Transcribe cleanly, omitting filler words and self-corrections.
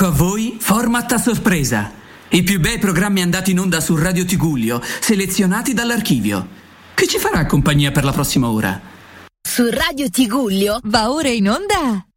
Ecco a voi Format a sorpresa. I più bei programmi andati in onda su Radio Tigullio, selezionati dall'archivio. Chi ci farà compagnia per la prossima ora? Su Radio Tigullio va ora in onda